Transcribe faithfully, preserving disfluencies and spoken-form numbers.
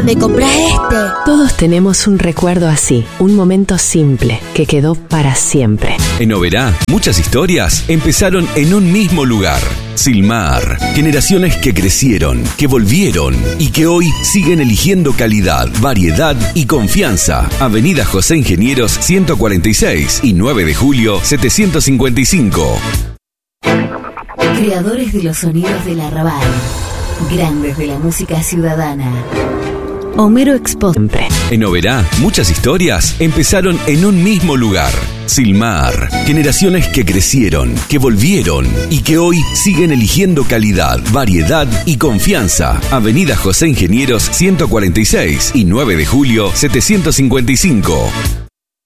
me compras este. Todos tenemos un recuerdo así, un momento simple que quedó para siempre. En Oberá, muchas historias empezaron en un mismo lugar. Silmar, generaciones que crecieron, que volvieron y que hoy siguen eligiendo calidad, variedad y confianza. Avenida José Ingenieros ciento cuarenta y seis y nueve de julio setecientos cincuenta y cinco. Creadores de los sonidos del arrabal, grandes de la música ciudadana. Homero Expo. En Oberá, muchas historias empezaron en un mismo lugar. Silmar, generaciones que crecieron, que volvieron y que hoy siguen eligiendo calidad, variedad y confianza. Avenida José Ingenieros ciento cuarenta y seis y nueve de julio setecientos cincuenta y cinco.